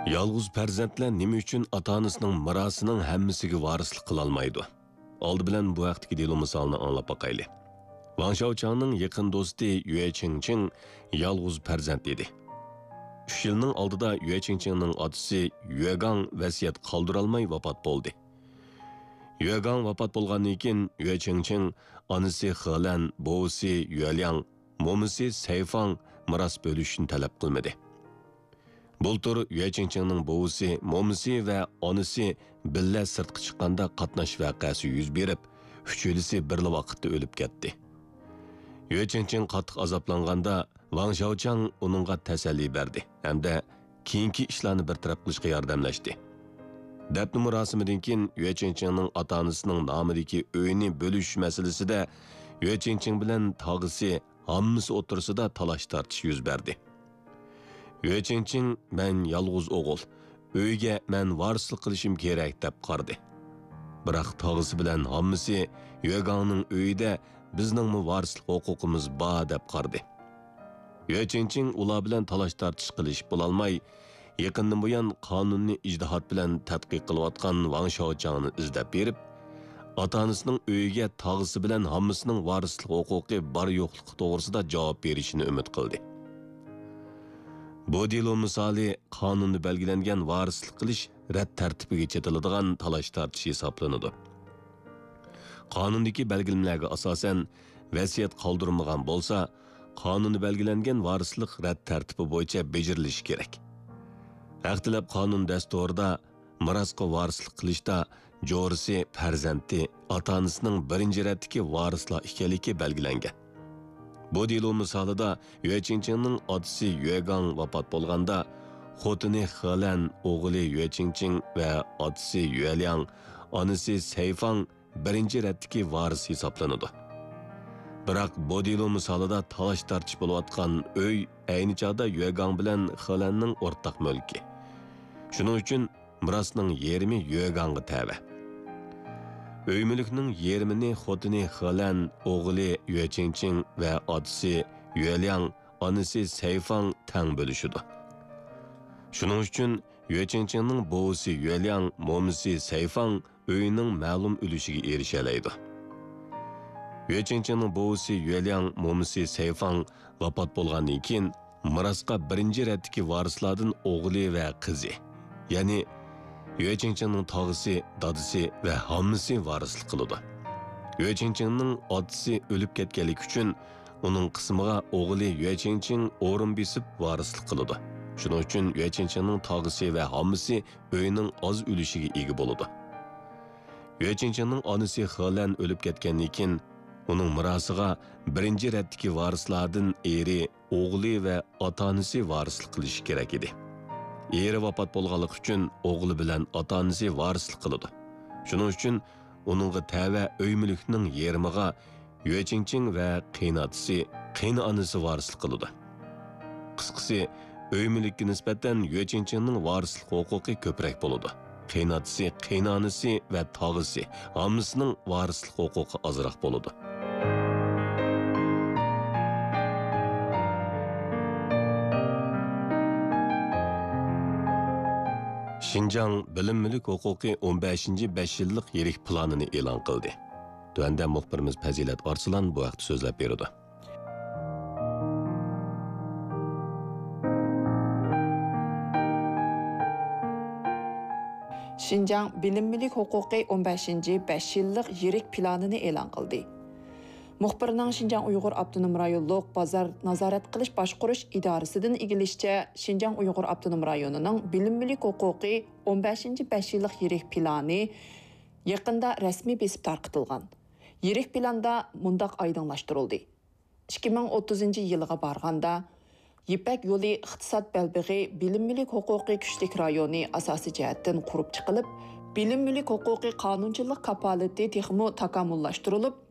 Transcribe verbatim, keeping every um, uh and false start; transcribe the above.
Yalğız farzandlar nima uchun ota-onasining mirosining hammasiga varislik qila olmaydi? Oldi bilan bu vaqtdagi delo misolni anglab boqaylik. Wang Shaochangning yaqin do'sti Yue Qingqing yalğız farzand edi. uch yilning oldida Yue Qingqingning otasi Yue Gang vasiyat qoldira olmay vafot bo'ldi. Yue Gang vafot bo'lgandan keyin Yue Qingqing onasi Helan, buvisi Yue Liang, momisi Seifang miros bo'lishni talab qilmadi. Bultur Yue Qingqingning buvisi, momisi va onasi billa sirtqa chiqqanda qatnash voqeasi yuz berib, uchalisi bir vaqtda o'lib ketdi. Yue Qingqing qattiq azoblanganda Wang Shaochang uningga tasalli berdi hamda keyingi ishlarni bartaraf qilishga yordamlashdi. Dafn murosimidan keyin Yue Qingqingning ota-onasining nomidagi uyni bo'lish masalasida Yue Qingqing bilan tog'isi hammasi o'tirsida talash tortish yuz berdi. Yue Qingqing "Men yalğız o'g'il, uyga men varislik qilishim kerak" deb qardi. Biroq tog'isi bilan hammasi Yue Gangning uyida bizning varislik huquqimiz bor deb qardi. Yue Qingqing ular bilan talash tortish qilish bo'lolmay, yaqindan buyon qonunni ijtihod bilan tadqiq qilayotgan Wang Shaochangni izlab berib, ota-onasining uyiga tog'isi bilan hammasining varislik huquqi bor yo'qligi to'g'risida javob berishini umid qildi. Bu delo misoli qonunda belgilangan varislik qilish rad tartibiga chetiladigan talash tortish hisoblanadi. Qonundagi belgilanmalarga asosan vasiyat qoldirmagan bo'lsa, qonunda belgilangan varislik rad tartibi bo'yicha bejirilishi kerak. Ixtilof qonun dasturida mirosga varislik qilishda jo'risi farzandi ota-onasining birinchi raddagi varislar ekanligi belgilangan. Bu delo misolida Yue Qingqingning otasi Yue Gang vafot bo'lganda, xotini Helan, o'g'li Yue Qingqing va otasi Yue Liang, onasi Seifang birinchi raddagi varis hisoblanadi. Biroq bu delo misolida talash tortish bo'layotgan uy ayni chog'da Yue Gang bilan Helanning o'rtaq mulki. Shuning uchun mirosning yarmi Yue Gangga tava. Uy mulkning yarmini xotini Helan, o'g'li Yue Qingqing va otasi Yue Liang, onasi Seifang tang bo'lishadi. Shuning uchun Yue Qingqingning buvisi Yue Liang, momisi Seifang uyning ma'lum ulushiga erisha oladi. Yue Qingqingning buvisi Yue Liang, momisi Seifang vafot bo'lgandan keyin mirosga birinchi raddagi varislardan o'g'li va qizi, ya'ni Yue Qingqingning tog'isi, dadisi va hammasi varislik qiladi. Yue Qingqingning otasi o'lib ketganlik uchun uning qismiga o'g'li Yue Qingqing o'rin besib varislik qiladi. Shuning uchun Yue Qingqingning tog'isi va hammasi uyning oz ulushiga ega bo'ladi. Yue Qingqingning onasi Helan o'lib ketgandan keyin uning mirosiga birinchi raddagi varislardan eri, o'g'li va ota-onasi varislik qilishi kerak edi. Eri vafot bo'lganligi uchun o'g'li bilan ota-onasi varislik qiladi. Shuning uchun uningga tava uy mulkining yarmiga Yue Qingqing va qiynotisi, qiynonasi varislik qiladi. Qisqasi, uy mulkiga nisbatan Yue Qingqingning varislik huquqi ko'proq bo'ladi. Qiynotisi, qiynonasi va tog'isi hammasining varislik huquqi ozroq bo'ladi. Xinjiang bilim mulk huquqi o'n beshinchi besh yillik yirik planini e'lon qildi. Tuanda muxbirimiz Fazilat Arslan bu vaqt so'zlab berdi. Xinjiang bilim mulk huquqi o'n beshinchi besh yillik yirik planini e'lon qildi. Muxbirning Xinjiang Uyg'ur Avtonom rayonluq bozor nazorat qilish boshqarish idorasidan igilishicha, Xinjiang Uyg'ur Avtonom rayonining bilim mulk huquqi o'n beshinchi besh yillik yirik plani yaqinda rasmiy besib tarqitilgan. Yirik planda mundaq aydınlaştırıldı. ikki ming o'ttizinchi yilga borganda Yipak yo'li iqtisod belbig'i bilim mulk huquqi kuchlik rayoni asosiy jihatdan qurib chiqilib, bilim mulk huquqi qonunchilik kapolati texmo takomillashtirilib,